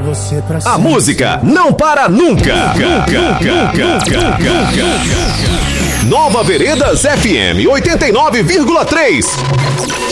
você pra A sempre. música não para nunca. Nova Veredas FM 89,3.